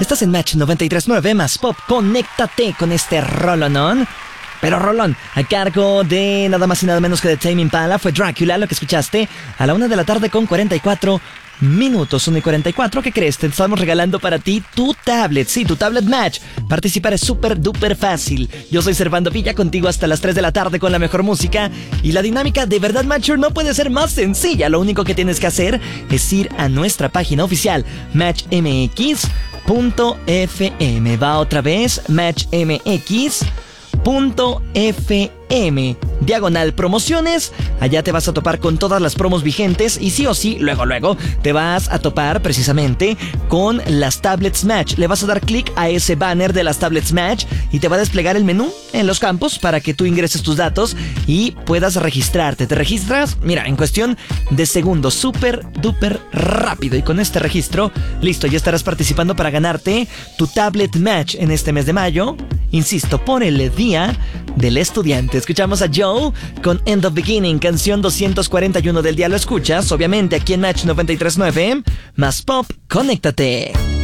Estás en Match 93.9 más Pop. Conéctate con este rolonón. Pero rolón, a cargo de nada más y nada menos que de Tame Impala, fue Drácula, lo que escuchaste a la 1 de la tarde con 44 minutos. 1 y 44, ¿qué crees? Te estamos regalando para ti tu tablet. Sí, tu tablet Match. Participar es súper duper fácil. Yo soy Servando Villa, contigo hasta las 3 de la tarde con la mejor música. Y la dinámica de verdad Matcher no puede ser más sencilla. Lo único que tienes que hacer es ir a nuestra página oficial, matchmx.fm. Va otra vez, matchmx.fm, diagonal promociones. Allá te vas a topar con todas las promos vigentes y sí o sí, luego te vas a topar precisamente con las tablets Match. Le vas a dar clic a ese banner de las tablets Match y te va a desplegar el menú en los campos para que tú ingreses tus datos y puedas registrarte. Te registras, mira, en cuestión de segundos, súper duper rápido, y con este registro, listo, ya estarás participando para ganarte tu tablet Match en este mes de mayo. Insisto, por el Día del Estudiante. Escuchamos a Joe con End of Beginning, canción 241 del día. Lo escuchas, obviamente, aquí en Match 93.9 más Pop. Conéctate.